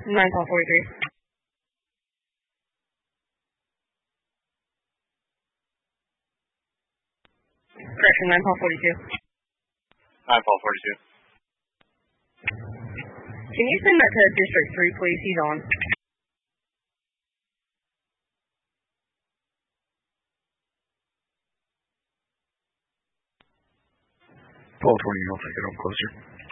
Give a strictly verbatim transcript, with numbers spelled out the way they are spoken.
nine call forty-three. Correction, nine call forty-two. nine call forty-two. Can you send that to District three, please? He's on. Paul twenty, I'll take it up closer.